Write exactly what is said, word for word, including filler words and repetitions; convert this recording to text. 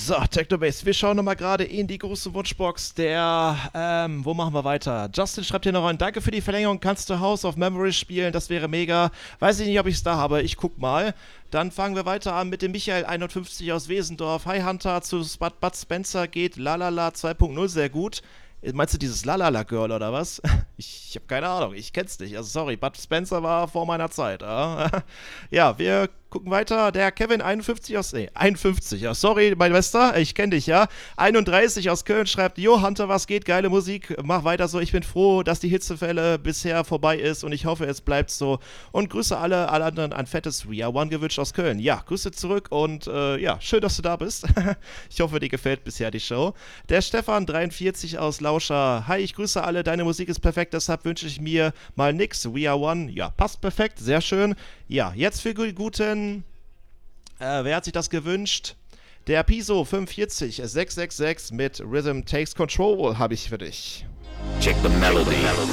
So, Technobase, wir schauen nochmal gerade in die große Wunschbox der, ähm, wo machen wir weiter? Justin schreibt hier noch rein, danke für die Verlängerung, kannst du House of Memories spielen, das wäre mega. Weiß ich nicht, ob ich es da habe, ich guck mal. Dann fangen wir weiter an mit dem Michael einundfünfzig aus Wesendorf. Hi Hunter, zu Bud Spencer geht Lalala zwei Punkt null sehr gut. Meinst du dieses Lalala Girl oder was? Ich, ich habe keine Ahnung, ich kenn's nicht. Also sorry, Bud Spencer war vor meiner Zeit. Ja, ja, wir gucken weiter. Der Kevin einundfünfzig aus, nee, einundfünfzig, ja, sorry, mein Bester, ich kenne dich, ja. einunddreißig aus Köln schreibt, Jo, Hunter, was geht? Geile Musik, mach weiter so. Ich bin froh, dass die Hitzewelle bisher vorbei ist und ich hoffe, es bleibt so. Und Grüße alle, alle anderen, ein fettes We Are One gewünscht aus Köln. Ja, Grüße zurück und äh, ja, schön, dass du da bist. Ich hoffe, dir gefällt bisher die Show. Der Stefan dreiundvierzig aus Lauscher. Hi, ich grüße alle, deine Musik ist perfekt, deshalb wünsche ich mir mal nix. We Are One, ja, passt perfekt, sehr schön. Ja, jetzt für guten Äh, wer hat sich das gewünscht? Der Piso fünfundvierzig sechshundertsechsundsechzig mit Rhythm Takes Control habe ich für dich. Check the melody.